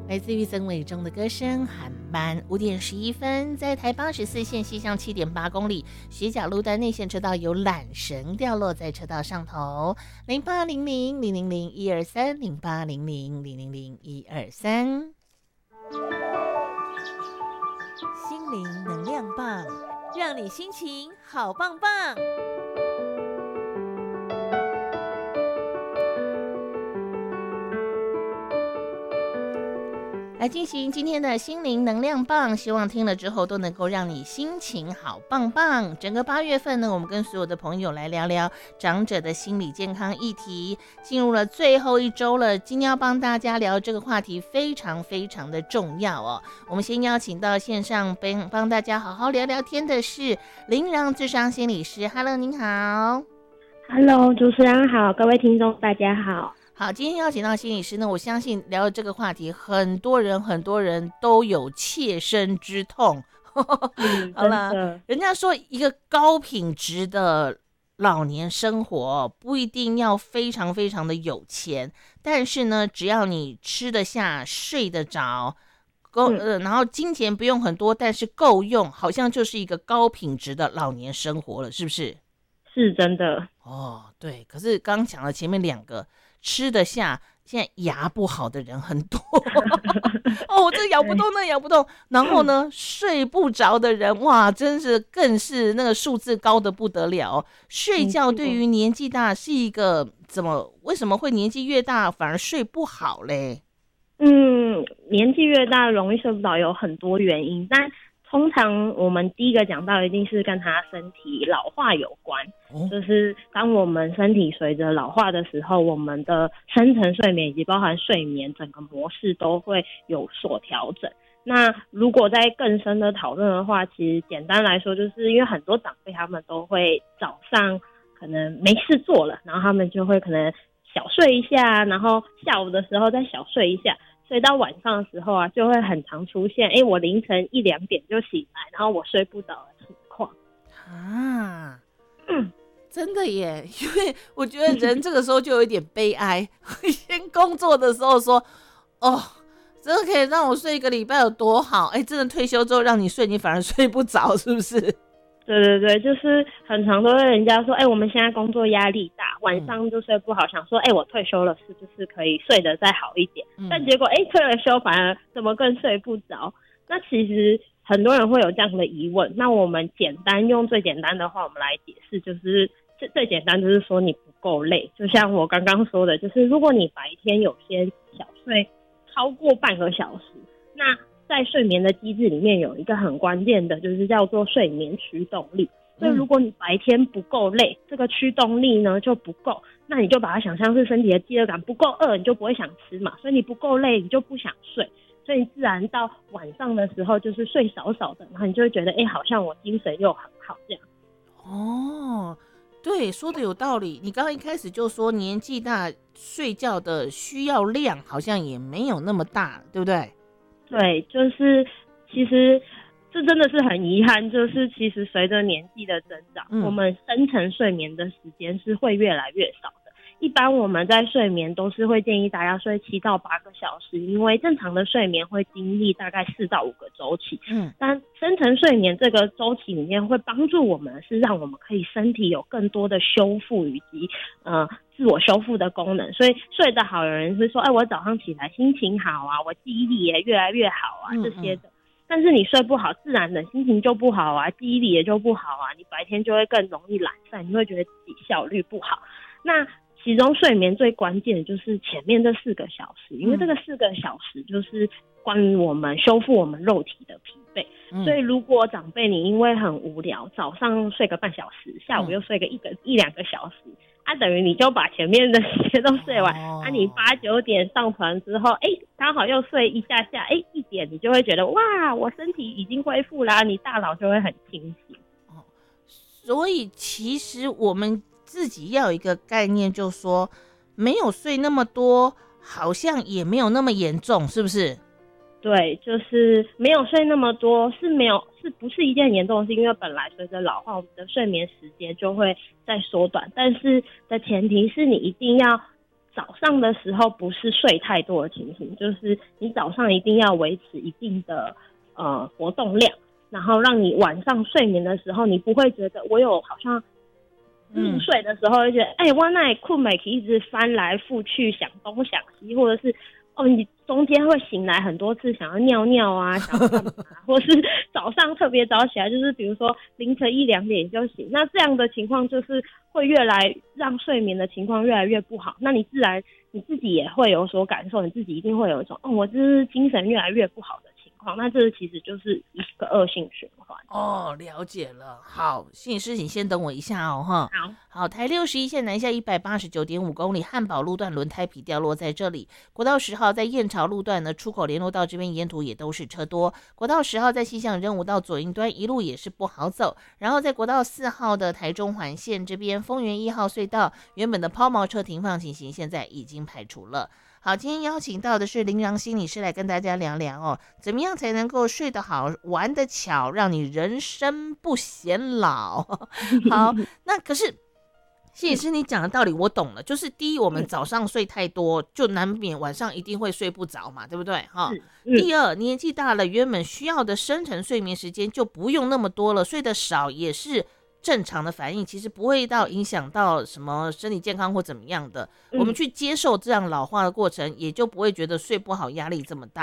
来自于曾伟忠的歌声《喊班》5点11分，在台84线西向7.8公里，学甲路段内线车道有缆绳掉落在车道上头。0800000123，0800000123。 心灵能量棒，让你心情好棒棒。 来进行今天的心灵能量棒，希望听了之后都能够让你心情好棒棒。整个8月份呢，我们跟所有的朋友来聊聊长者的心理健康议题，进入了最后一周了，今天要帮大家聊这个话题非常非常的重要哦。我们先邀请到线上帮大家好好聊聊天的是林禩諮商心理师。 Hello， 您好。 Hello， 主持人好，各位听众大家好。 好，今天邀请到心理师呢，我相信聊的这个话题，很多人都有切身之痛。好了，人家说一个高品质的老年生活不一定要非常非常的有钱，但是呢，只要你吃得下、睡得着，然后金钱不用很多，但是够用，好像就是一个高品质的老年生活了，是不是？ 是真的哦，对。可是刚刚讲了前面2个。吃得下，现在牙不好的人很多。哦，这咬不动那咬不动，然后呢，睡不着的人，哇，真是更是那个数字高的不得了。睡觉对于年纪大是一个为什么会年纪越大反而睡不好嘞？ 年纪越大容易睡不着有很多原因，但通常我们第一个讲到一定是跟他身体老化有关，就是当我们身体随着老化的时候，我们的深层睡眠以及包含睡眠整个模式都会有所调整。那如果在更深的讨论的话，其实简单来说，就是因为很多长辈他们都会早上可能没事做了，然后他们就会可能小睡一下，然后下午的时候再小睡一下，所以到晚上的时候啊，就会很常出现，我凌晨1、2点就醒来，然后我睡不着的情况啊。 真的耶，因为我觉得人这个时候就有一点悲哀。先工作的时候说，哦，这个可以让我睡1个礼拜有多好，真的退休之后让你睡，你反而睡不着，是不是？ 对对对，就是很常都会人家说，我们现在工作压力大，晚上就睡不好，想说，我退休了是不是可以睡得再好一点？但结果，退了休反而怎么更睡不着？那其实很多人会有这样的疑问。那我们用最简单的话，我们来解释，就是最简单就是说你不够累。就像我刚刚说的，就是如果你白天有些小睡超过半个小时，那在睡眠的机制里面有一个很关键的，就是叫做睡眠驱动力。所以如果你白天不够累，这个驱动力呢就不够，那你就把它想象是身体的饥饿感不够饿，你就不会想吃嘛，所以你不够累，你就不想睡，所以自然到晚上的时候就是睡少少的，然后你就会觉得好像我精神又很好这样。 哦，对，说的有道理。你刚刚一开始就说年纪大睡觉的需要量好像也没有那么大，对不对？对， 就是其实这真的是很遗憾，就是其实随着年纪的增长，我们深层睡眠的时间是会越来越少的。一般我们在睡眠都是会建议大家睡7到8个小时，因为正常的睡眠会经历大概4到5个周期。但深层睡眠这个周期里面会帮助我们是让我们可以身体有更多的修复以及自我修复的功能。所以睡得好，有人是说我早上起来心情好啊，我记忆力也越来越好啊这些的。但是你睡不好，自然的心情就不好啊，记忆力也就不好啊，你白天就会更容易懒散，你会觉得自己效率不好。那其中睡眠最关键的就是前面这4个小时，因为这个4个小时就是关于我们修复我们肉体的疲惫。所以如果长辈你因为很无聊，早上睡个半小时，下午又睡个1、2个小时，等于你就把前面的时间都睡完，你8、9点上床之后，刚好又睡一下下，1点你就会觉得哇，我身体已经恢复啦，你大脑就会很清醒。 所以其实我们自己要有一个概念，就是说没有睡那么多，好像也没有那么严重，是不是？ 对，就是没有睡那么多是不是一件严重的事？因为本来随着老化，我们的睡眠时间就会在缩短，但是的前提是你一定要早上的时候不是睡太多的情形，就是你早上一定要维持一定的活动量，然后让你晚上睡眠的时候，你不会觉得我有好像入睡的时候就觉得我那里困没可以一直翻来覆去想东想西，或者是你中间会醒来很多次，想要尿尿啊，想要干嘛，或是早上特别早起来，就是比如说凌晨1、2点就醒，那这样的情况就是会让睡眠的情况越来越不好。那你自然你自己也会有所感受，你自己一定会有一种我就是精神越来越不好的情况，那这其实就是一个恶性循环。 了解了。好，心理师你先等我一下哈。好，台61线南下189.5公里，汉宝路段轮胎皮掉落在这里。国道10号在燕巢路段呢，出口联络道这边沿途也都是车多。国道10号在西向仁武道左营端一路也是不好走。然后在国道4号的台中环线这边，丰原1号隧道原本的抛锚车停放情形现在已经排除了。好，今天邀请到的是林良心理师来跟大家聊聊怎么样才能够睡得好、玩得巧，让你人生不显老。好，那可是心理师你讲的道理我懂了，就是第一，我们早上睡太多，就难免晚上一定会睡不着嘛，对不对？第二，年纪大了，原本需要的深层睡眠时间就不用那么多了，睡得少也是正常的反应，其实不会影响到什么身体健康或怎么样的。我们去接受这样老化的过程，也就不会觉得睡不好压力这么大。